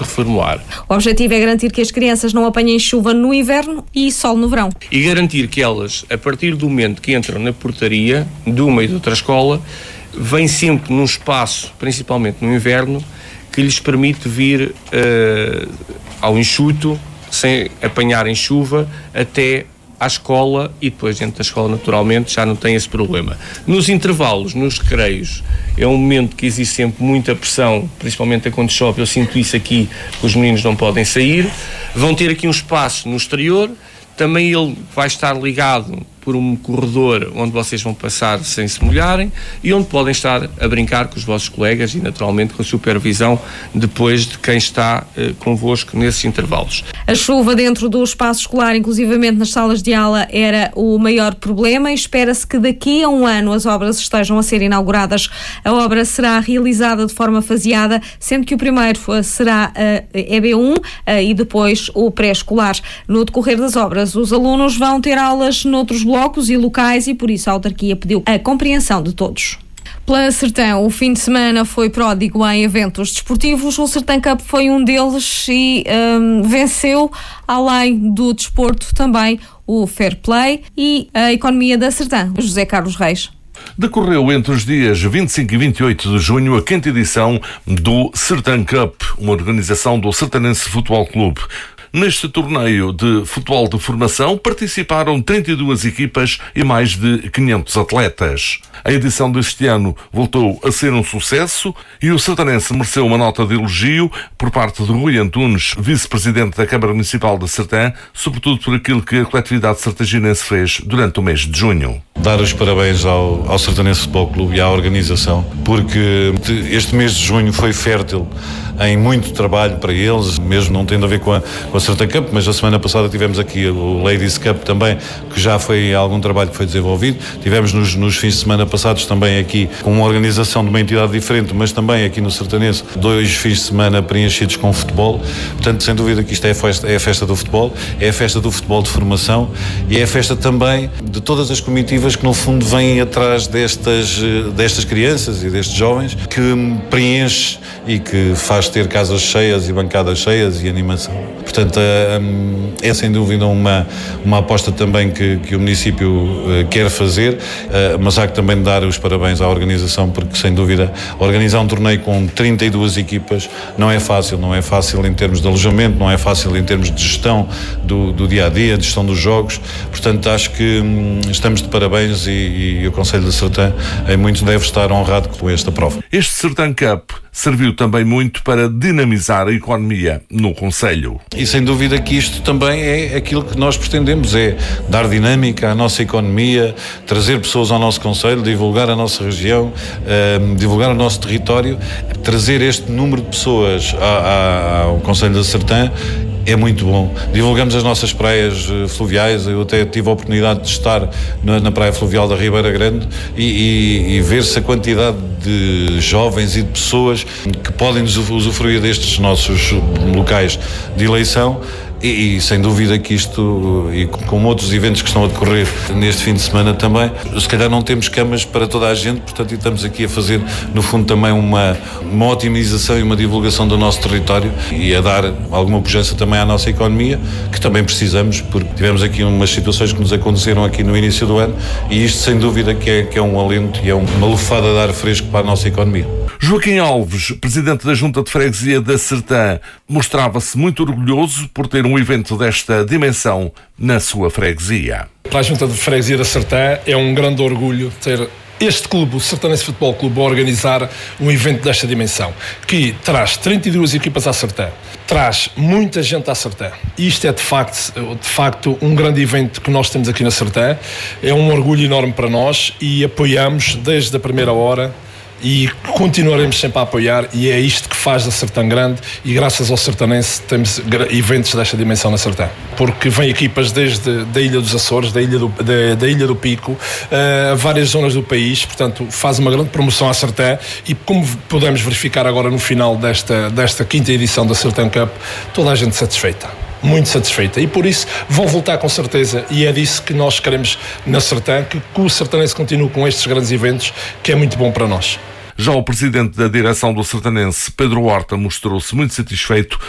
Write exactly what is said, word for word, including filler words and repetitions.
reformular. O objetivo é garantir que as crianças não apanhem chuva no inverno e sol no verão. E garantir que elas, a partir do momento que entram na portaria de uma e de outra escola, vêm sempre num espaço, principalmente no inverno, que lhes permite vir uh, ao enxuto, sem apanharem chuva, até à escola, e depois dentro da escola naturalmente já não tem esse problema. Nos intervalos, nos recreios, é um momento que existe sempre muita pressão, principalmente quando chove. Eu sinto isso aqui, que os meninos não podem sair. Vão ter aqui um espaço no exterior, também ele vai estar ligado por um corredor onde vocês vão passar sem se molharem e onde podem estar a brincar com os vossos colegas e naturalmente com a supervisão depois de quem está eh, convosco nesses intervalos. A chuva dentro do espaço escolar, inclusivamente nas salas de aula, era o maior problema e espera-se que daqui a um ano as obras estejam a ser inauguradas. A obra será realizada de forma faseada, sendo que o primeiro será a E B um e depois o pré-escolar. No decorrer das obras, os alunos vão ter aulas noutros blocos e locais e por isso a autarquia pediu a compreensão de todos. Pela Sertã, o fim de semana foi pródigo em eventos desportivos. O Sertã Cup foi um deles e um, venceu, além do desporto, também o fair play e a economia da Sertã. José Carlos Reis. Decorreu entre os dias vinte e cinco e vinte e oito de junho a quinta edição do Sertã Cup, uma organização do Sertanense Futebol Clube. Neste torneio de futebol de formação participaram trinta e duas equipas e mais de quinhentos atletas. A edição deste ano voltou a ser um sucesso e o Sertanense mereceu uma nota de elogio por parte de Rui Antunes, vice-presidente da Câmara Municipal de Sertã, sobretudo por aquilo que a coletividade sertaginense fez durante o mês de junho. Dar os parabéns ao, ao Sertanense Futebol Clube e à organização, porque este mês de junho foi fértil em muito trabalho para eles, mesmo não tendo a ver com a, com a Sertã Cup, mas a semana passada tivemos aqui o Ladies Cup também, que já foi algum trabalho que foi desenvolvido. Tivemos nos, nos fins de semana passados também aqui com uma organização de uma entidade diferente, mas também aqui no Sertanense, dois fins de semana preenchidos com futebol. Portanto, sem dúvida que isto é a festa, é a festa do futebol, é a festa do futebol de formação e é a festa também de todas as comitivas que no fundo vêm atrás destas, destas crianças e destes jovens, que preenche e que faz ter casas cheias e bancadas cheias e animação. Portanto, é sem dúvida uma, uma aposta também que, que o município quer fazer, mas há que também dar os parabéns à organização, porque sem dúvida organizar um torneio com trinta e duas equipas não é fácil, não é fácil em termos de alojamento, não é fácil em termos de gestão do, do dia-a-dia, de gestão dos jogos. Portanto, acho que hum, estamos de parabéns e, e o Concelho de Sertã em muito deve estar honrado com esta prova. Este Sertã Cup serviu também muito para dinamizar a economia no concelho. E sem dúvida que isto também é aquilo que nós pretendemos, é dar dinâmica à nossa economia, trazer pessoas ao nosso concelho, divulgar a nossa região, uh, divulgar o nosso território, trazer este número de pessoas a, a, ao Concelho de Sertã. É muito bom. Divulgamos as nossas praias fluviais. Eu até tive a oportunidade de estar na, na praia fluvial da Ribeira Grande e, e, e ver-se a quantidade de jovens e de pessoas que podem usufruir destes nossos locais de eleição. E, e sem dúvida que isto, e como outros eventos que estão a decorrer neste fim de semana também, se calhar não temos camas para toda a gente, portanto estamos aqui a fazer no fundo também uma, uma otimização e uma divulgação do nosso território e a dar alguma pujança também à nossa economia, que também precisamos, porque tivemos aqui umas situações que nos aconteceram aqui no início do ano e isto sem dúvida que é, que é um alento e é uma lufada de ar fresco para a nossa economia. Joaquim Alves, presidente da Junta de Freguesia da Sertã, mostrava-se muito orgulhoso por ter um evento desta dimensão na sua freguesia. Para a Junta de Freguesia da Sertã é um grande orgulho ter este clube, o Sertanense Futebol Clube, a organizar um evento desta dimensão, que traz trinta e duas equipas à Sertã, traz muita gente à Sertã. E isto é de facto, de facto um grande evento que nós temos aqui na Sertã. É um orgulho enorme para nós e apoiamos desde a primeira hora e continuaremos sempre a apoiar, e é isto que faz a Sertã grande, e graças ao Sertanense temos eventos desta dimensão na Sertã, porque vêm equipas desde da Ilha dos Açores, da Ilha do, da, da Ilha do Pico, a uh, várias zonas do país, portanto faz uma grande promoção à Sertã, e como podemos verificar agora no final desta, desta quinta edição da Sertã Cup, toda a gente satisfeita. Muito satisfeita, e por isso vão voltar com certeza, e é disso que nós queremos na Sertã, que, que o Sertanense continue com estes grandes eventos, que é muito bom para nós. Já o presidente da direção do Sertanense, Pedro Horta, mostrou-se muito satisfeito